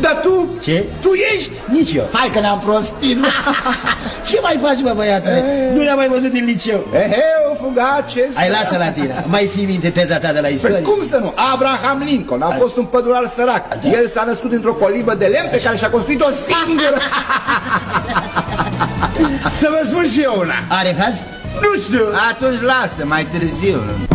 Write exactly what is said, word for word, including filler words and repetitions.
Dar tu? Ce? Tu ești? Nici eu. Hai că ne-am prostit. Ce mai faci, bă, băiatule? Nu ne-am mai văzut din liceu. Ehe, o fugace. Hai, lasă la tine. Mai ții minte teza ta de la istorie? Păi cum să nu? Abraham Lincoln a fost un pădurar sărac. El s-a născut într-o colibă de lemn pe care și-a construit-o singură. Să vă spun și eu una. Are caz? Nu știu. Atunci lasă, mai târziu.